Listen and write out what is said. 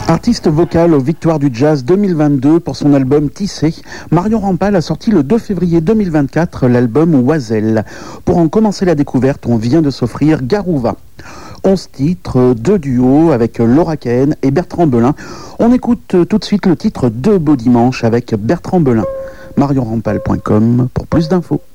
Artiste vocal aux Victoires du Jazz 2022 pour son album Tissé, Marion Rampal a sorti le 2 février 2024 l'album Oiselle. Pour en commencer la découverte, on vient de s'offrir Garouva. 11 titres, 2 duos avec Laura Cahen et Bertrand Belin. On écoute tout de suite le titre 2 Beaux Dimanches avec Bertrand Belin. marionrampal.com pour plus d'infos.